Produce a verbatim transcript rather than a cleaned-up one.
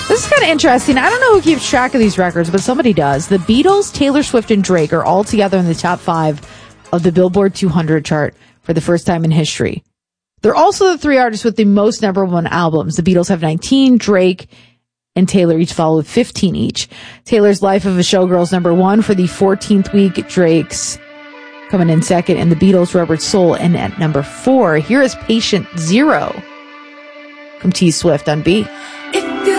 This is kind of interesting. I don't know who keeps track of these records, but somebody does. The Beatles, Taylor Swift, and Drake are all together in the top five of the Billboard two hundred chart for the first time in history. They're also the three artists with the most number one albums. The Beatles have nineteen, Drake and Taylor each follow with fifteen each. Taylor's Life of a Showgirl's number one for the fourteenth week. Drake's coming in second, and the Beatles' Rubber Soul in at number four. Here is Patient Zero from T Swift on B.